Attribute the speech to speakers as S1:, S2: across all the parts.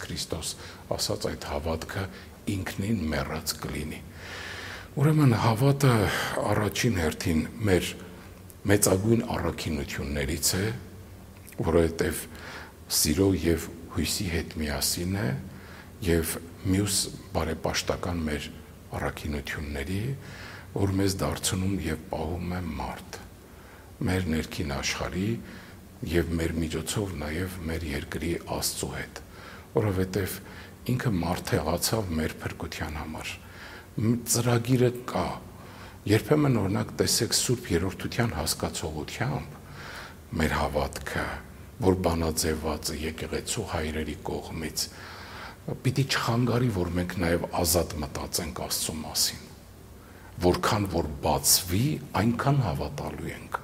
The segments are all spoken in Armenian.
S1: Քրիստոս ասաց այդ հավատքը ինքնին մեռած կլինի։ Ուրեմն հավատը առաջին հերթին մեր մեծագույն առաքինություններից է, որովհետև սիրո եւ հույսի հետ միասին է եւ մյուս բարեպաշտական մեր առաքինությունների, որ մեզ դարձնում եւ պահում է մարդ, մեր ներքին աշխարհի եւ մեր միջոցով նաեւ մեր երկրի Աստծո հետ, որովհետեւ ինքը մարդ եղացավ մեր փրկության համար։ Ծրագիրը կա։ Երբեմն օրինակ տեսեք Սուրբ Երրորդության հասկացողությամբ մեր հավատքը, որ բանաձևված է եկեղեցու հայրերի կողմից, պիտի չխանգարի, որ մենք նաեւ ազատ մտածենք Աստծո մասին։ Որքան որ բացվի, այնքան հավատալու ենք։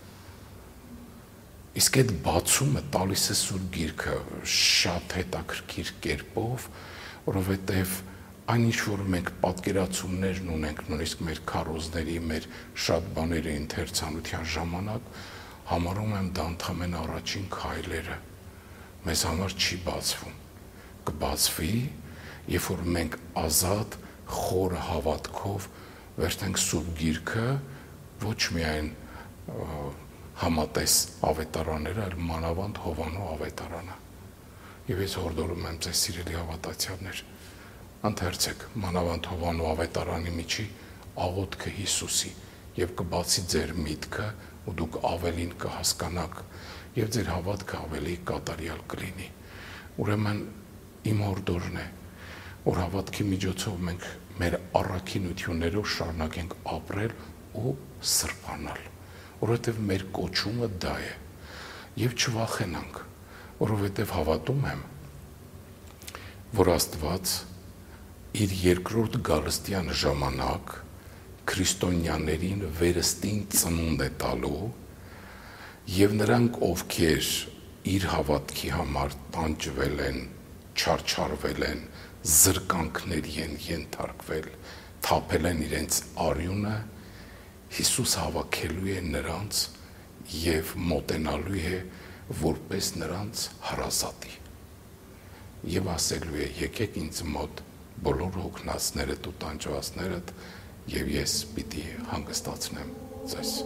S1: Իսկ այդ բացումը տալիս է Սուրբ Գիրքը շատ հետաքրքիր կերպով, որովհետև այն ինչ որ մենք պատկերացումներն ունենք, նույնիսկ մեր քարոզների, մեր շատ բաների ընթերցանության ժամանակ, համարում եմ դա ընդհանրեն առաջին քայլերը։ Մեզ համար չի բացվում։ Կբացվի, երբ որ մենք ազատ, խոր հավատքով վերցնենք Սուրբ Գիրքը, ոչ միայն համատես ավետարանները, այլ մանավանդ Հովանու ավետարանը։ Եվ ես հորդորում եմ ձեզ սիրելի հավատացյալներ, ընթերցեք մանավանդ Հովանու ավետարանի միջի աղոթքը Հիսուսի եւ կբացի ձեր միտքը ու դուք ավելին կհասկանաք եւ ձեր հավատքը ավելի կատարյալ կլինի։ Ուրեմն իմ հորդորն է, որ հավատքի միջոցով մենք մեր առաքինություններով շարունակենք ապրել ու սրբանալ, որովհետև մեր կոչումը դա է, եւ չվախենանք, որովհետև հավատում եմ, որ Աստված իր երկրորդ գալստյան ժամանակ քրիստոնյաներին վերստին ծնունդ է տալու եւ նրանք, ովքեր իր հավատքի համար տանջվել են, չարչարվել են, զրկանքների են ենթարկվել, թափել են իրենց արյունը, Հիսուս հավաքելու է նրանց եւ մոտենալու է որպես նրանց հարազատի։ Եվ ասելու է. եկեք ինձ մոտ բոլոր հոգնածներդ ու տանջվածներդ, եւ ես պիտի հանգստացնեմ ձեզ։